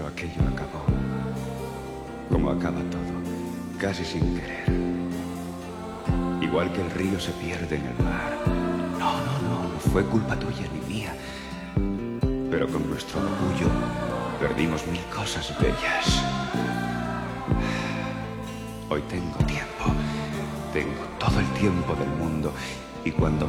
Pero aquello acabó. Como acaba todo, casi sin querer. Igual que el río se pierde en el mar. No fue culpa tuya ni mía. Pero con nuestro orgullo perdimos mil cosas bellas. Hoy tengo tiempo. Tengo todo el tiempo del mundo. Y cuando